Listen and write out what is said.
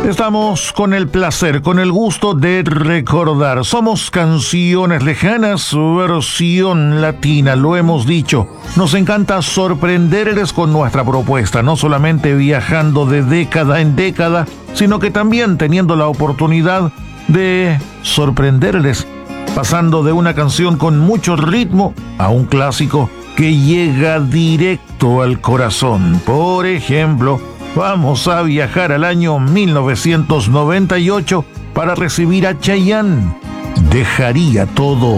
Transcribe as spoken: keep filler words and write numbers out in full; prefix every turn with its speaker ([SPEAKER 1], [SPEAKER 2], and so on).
[SPEAKER 1] Estamos con el placer, con el gusto de recordar. Somos Canciones Lejanas, versión latina, lo hemos dicho. Nos encanta sorprenderles con nuestra propuesta, no solamente viajando de década en década, sino que también teniendo la oportunidad de sorprenderles, pasando de una canción con mucho ritmo a un clásico que llega directo al corazón. Por ejemplo, vamos a viajar al año mil novecientos noventa y ocho para recibir a Chayanne. Dejaría todo